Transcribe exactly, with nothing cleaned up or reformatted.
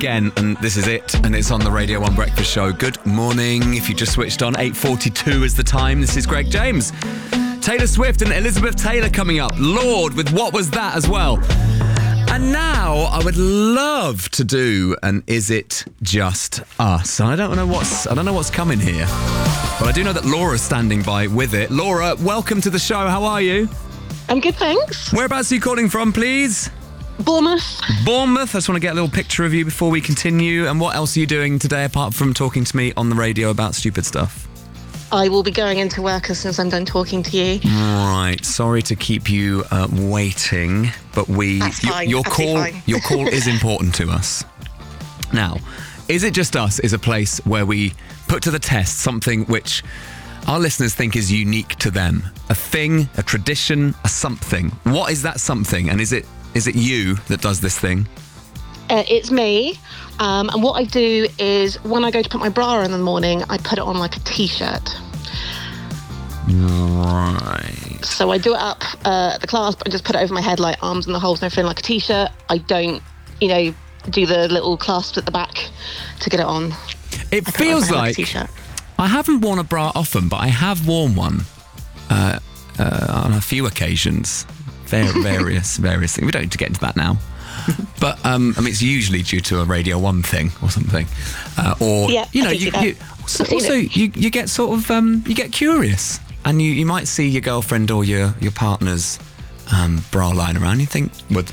again, and this is it, and it's on the Radio one Breakfast Show. Good morning. If you just switched on, eight forty-two is the time. This is Greg James. Taylor Swift and Elizabeth Taylor coming up. Lord with What Was That as well. And now I would love to do an Is It Just Us? I don't know what's I don't know what's coming here, but I do know that Laura's standing by with it. Laura, welcome to the show. How are you? I'm good, thanks. Whereabouts are you calling from, please? Bournemouth. Bournemouth. I just want to get a little picture of you before we continue. And what else are you doing today apart from talking to me on the radio about stupid stuff? I will be going into work as soon as I'm done talking to you. Right. Sorry to keep you uh, waiting, but we That's fine. your Absolutely call fine. your call is important to us. Now, Is It Just Us is a place where we put to the test something which our listeners think is unique to them. A thing, a tradition, a something. What is that something? And is it is it you that does this thing? Uh, it's me. Um, and what I do is when I go to put my bra on in the morning, I put it on like a T-shirt. Right. So I do it up uh, at the class, but I just put it over my head, like arms in the holes and everything, like a T-shirt. I don't, you know, do the little clasps at the back to get it on. It I put it feels over my head like a T-shirt. I haven't worn a bra often, but I have worn one uh, uh, on a few occasions. Var- various, various things. We don't need to get into that now. But um, I mean, it's usually due to a Radio one thing or something, uh, or Yeah, you know, I did you, see that. you also, also you, you get sort of um, you get curious, and you, you might see your girlfriend or your your partner's um, bra lying around. You think, would